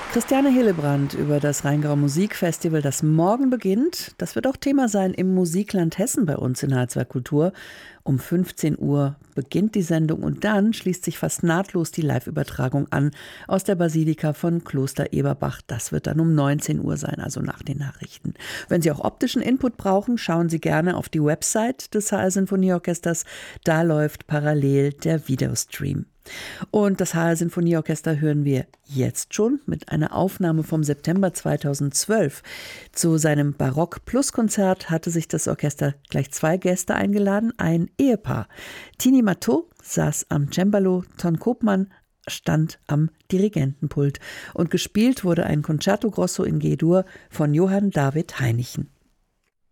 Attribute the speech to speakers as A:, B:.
A: Christiane Hillebrand über das Rheingau Musikfestival, das morgen beginnt. Das wird auch Thema sein im Musikland Hessen bei uns in H2 Kultur. Um 15 Uhr beginnt die Sendung und dann schließt sich fast nahtlos die Live-Übertragung an aus der Basilika von Kloster Eberbach. Das wird dann um 19 Uhr sein, also nach den Nachrichten. Wenn Sie auch optischen Input brauchen, schauen Sie gerne auf die Website des HR Sinfonieorchesters. Da läuft parallel der Videostream. Und das HR Sinfonieorchester hören wir jetzt schon mit einer Aufnahme vom September 2012. Zu seinem Barock-Plus-Konzert hatte sich das Orchester gleich 2 Gäste eingeladen, ein Ehepaar. Tini Matteau saß am Cembalo, Ton Koopmann stand am Dirigentenpult und gespielt wurde ein Concerto Grosso in G-Dur von Johann David Heinichen.